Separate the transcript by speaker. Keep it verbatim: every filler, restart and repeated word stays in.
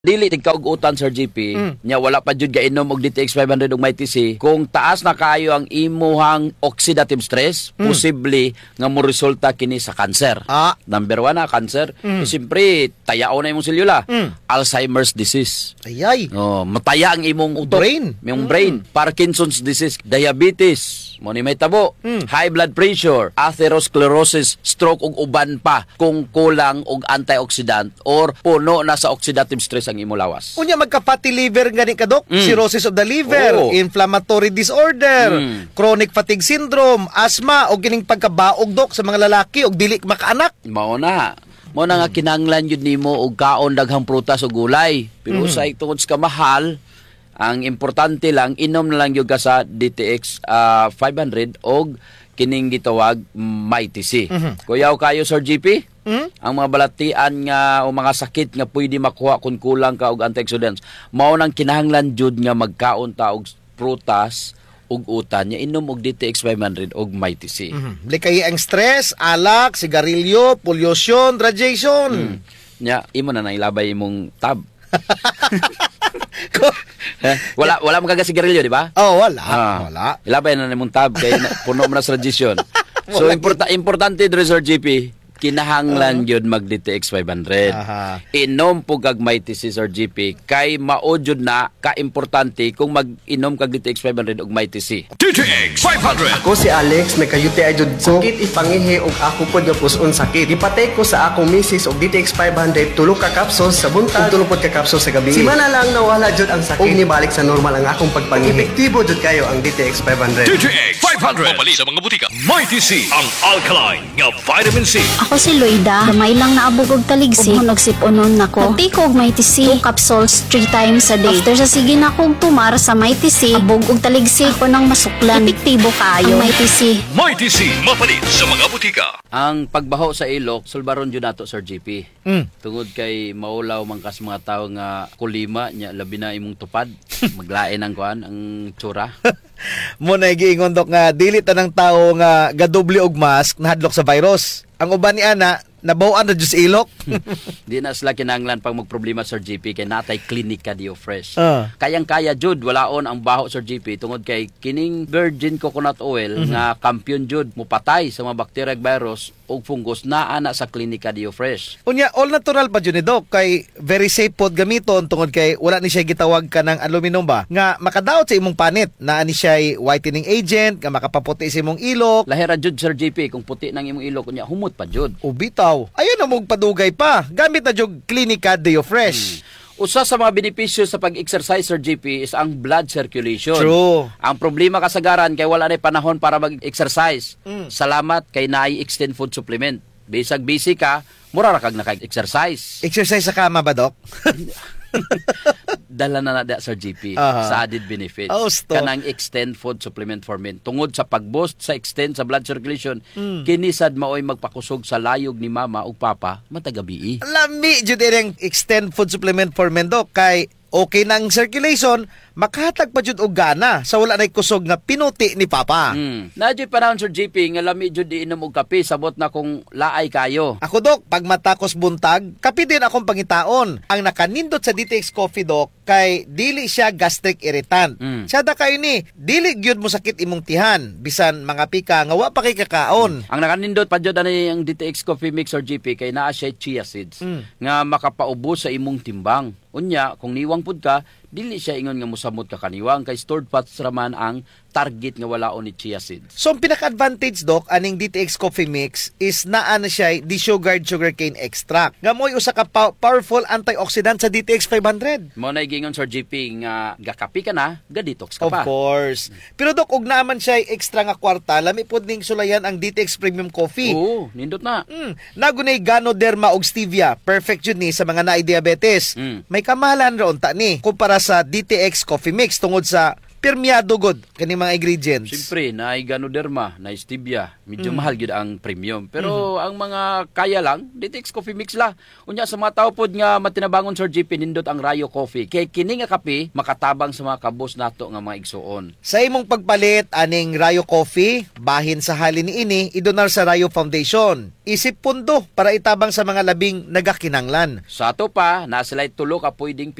Speaker 1: Dili tigkaugutan Sir G P, mm. nya wala pa jud gainom og D T X five hundred ug may T C. Kung taas na kaayo ang imuhang oxidative stress, mm. posible nga mo resulta kini sa cancer.
Speaker 2: Ah.
Speaker 1: Number one na cancer. Mm. So, siyempre, tayao na imong selula. Mm. Alzheimer's disease.
Speaker 2: Ayay.
Speaker 1: Oh, mataya ang imong utok.
Speaker 2: Brain.
Speaker 1: Imong
Speaker 2: Mm.
Speaker 1: brain. Parkinson's disease, diabetes, mo ni may tabo, mm. high blood pressure, atherosclerosis, stroke ug uban pa kung kulang og antioxidant or puno na sa oxidative stress ang imo lawas.
Speaker 2: Unya magka-fatty liver gani ka, Dok? Mm. Cirrhosis of the liver,
Speaker 1: Oo.
Speaker 2: inflammatory disorder,
Speaker 1: Mm.
Speaker 2: chronic fatigue syndrome, asthma o gining pagkabaog, Dok, sa mga lalaki og dili makaanak.
Speaker 1: Mao na. Mao na nga kinahanglan yun nimo og kaon daghang prutas o gulay. Pero
Speaker 2: Mm.
Speaker 1: sa tungod sa kamahal, ang importante lang inom na lang gyud ka sa D T X uh, five hundred og kining gitawag may T C.
Speaker 2: Mm-hmm.
Speaker 1: Kuyaw kayo Sir G P?
Speaker 2: Mm?
Speaker 1: Ang mga balatian nga o mga sakit nga pwede makuha kung kulang ka og antioxidants, mao nang kinahanglan jud nga magkaon ta og prutas ug utan nya inom og D T X five hundred og may T C.
Speaker 2: Mm-hmm. Likay ang stress, alak, sigarilyo, pollution, radiation.
Speaker 1: Mm. Nya imo na nailabay imong tab. Eh, wala wala magaga sigarilyo, di ba?
Speaker 2: Oh, wala.
Speaker 1: Ah,
Speaker 2: Wala.
Speaker 1: Ilabay na nimong tab kay na- puno mo na sa radiation. So importa importante dre Sir G P, kinahanglan yun mag D T X five hundred.
Speaker 2: Aha.
Speaker 1: Inom po kag may T C Sir G P kay mao jud na ka-importante kung mag-inom kag D T X five hundred og may T C.
Speaker 3: D T X five hundred.
Speaker 4: Ako si Alex, nagka-U T I jud ko. Sakit ipangihi og ako pod nga puson sakit. Ipatay ko sa akong misis og D T X five hundred tulo ka capsules sa buntag ug tulo pod ka capsules sa gabi. Si mana lang nawala jud ang sakit ug nibalik sa normal ang akong pagpangihi. Epektibo jud kayo ang D T X five hundred.
Speaker 3: D T X five hundred. Mabali sa mga butika. May T C, ang alkaline nga vitamin C.
Speaker 5: Ako si Loida, gamay lang naabog og taligsik. Kung nagsip-unon nako. Nagtiko og may T C, two capsules, three times a day. After sa sige na akong tumar sa may T C, abog og taligsik ako nang masuklan. Epektibo kayo ang may T C.
Speaker 3: May T C, mapalit sa mga butika.
Speaker 1: Ang pagbaho sa ilok sulbaron jud nato Sir G P.
Speaker 2: Mm.
Speaker 1: Tungod kay maulaw man kas mga tawo nga kulima nya labi na imong tupad, maglain ang kuan ang tsura.
Speaker 2: Mo na giingon, Dok, nga dili tanang tawo nga gadoble og mask nahadlok sa virus. Ang uban ni ana nabawan na jud sa ilok.
Speaker 1: Di na sila kinahanglan pag magproblema Sir G P kay natay klinika Dio Fresh.
Speaker 2: Ah.
Speaker 1: Kayang-kaya jud walaon ang baho Sir G P tungod kay kining virgin coconut oil mm-hmm. nga kampiyon jud mupatay sa mga bacteria ug virus ug fungus naa na sa klinika Dio Fresh.
Speaker 2: Unya all natural pa jud ni, Dok, kay very safe pod gamiton tungod kay wala ni siya gitawag ka ng aluminum ba nga makadaot sa imong panit. Naa ni siya whitening agent nga makapaputi sa imong ilok.
Speaker 1: Lahira jud Sir G P kung puti nang imong ilok unya humot pa jud.
Speaker 2: Ubitaw. Ayun na mong padugay pa. Gamit na jug Klinika Deo Fresh.
Speaker 1: Hmm. Usa sa mga benepisyo sa pag-exercise Sir G P is ang blood circulation.
Speaker 2: True.
Speaker 1: Ang problema kasagaran kay wala na panahon para mag-exercise.
Speaker 2: Mm.
Speaker 1: Salamat kay naay extend food supplement. Bisag busy ka, mura ra kag naka-exercise.
Speaker 2: Exercise sa kama ba, Dok?
Speaker 1: Dala na na da Sir G P
Speaker 2: Aha.
Speaker 1: sa added benefits.
Speaker 2: Oh, stop.
Speaker 1: Kanang extend food supplement for men. Tungod sa pag-boost sa extend sa blood circulation,
Speaker 2: Mm.
Speaker 1: kinisad maoy magpakusog sa layog ni mama ug papa matagabi.
Speaker 2: Lami jud ang extend food supplement for men, Dok, kay okay nang circulation, makahatag pa jud og gana sa wala nay kusog nga pinuti ni Papa.
Speaker 1: Mm. Nadyo panahon Sir G P nga lami jud di inom og kape sabot na kung laay kayo.
Speaker 2: Ako, Dok, pag matakos buntag, kapi din akong pangitaon. Ang nakanindot sa D T X Coffee, Dok, kay dili siya gastric irritant.
Speaker 1: Mm.
Speaker 2: Sada kayo ni, dili gyud mo sakit imong tihan, bisan mga pika nga wa pa kay kakaon.
Speaker 1: Ang nakanindot pa jud ani ang D T X Coffee Mix or G P kay naa siya chia seeds
Speaker 2: Mm.
Speaker 1: nga makapaubos sa imong timbang. Unya, kung niwang pud ka, dili siya ingon nga mosamot ka kaniwang kay stored fats raman ang target nga walaon ni chia seeds.
Speaker 2: So, ang pinaka-advantage, Dok, aning D T X Coffee Mix is naa na siya desugared sugarcane extract. Nga mo'y usa ka pa- powerful antioxidant sa D T X five hundred.
Speaker 1: Mo na gingon Sir G P nga gakapi ka na, ga-detox ka
Speaker 2: Of
Speaker 1: pa.
Speaker 2: course. Pero, Dok, ug naman siya extra nga kwarta, lami pod ning sulayan ang D T X Premium Coffee.
Speaker 1: Oo, nindot na.
Speaker 2: Mm, nagunay Ganoderma og stevia. Perfect yun ni sa mga naay diabetes.
Speaker 1: Mm.
Speaker 2: May kamahalan ron ta ni kumpara sa D T X Coffee Mix tungod sa pirmiyado god kani mga ingredients.
Speaker 1: Siyempre, na Ganoderma, na Stevia, medyo mahal gyud ang premium. Pero ang mga kaya lang, Ditex Coffee Mix la. Unya sa mga tao pod nga matinabangon Sir G P nindot ang Rayo Coffee. Kay kini nga kape makatabang sa mga kabos nato nga mga igsuon.
Speaker 2: Sa imong pagpalit aning Rayo Coffee, bahin sa halin ni ini idonar sa Rayo Foundation. Isip pundo para itabang sa mga labing nagakinanglan.
Speaker 1: Sa ato pa, na sila tulo ka pwedeng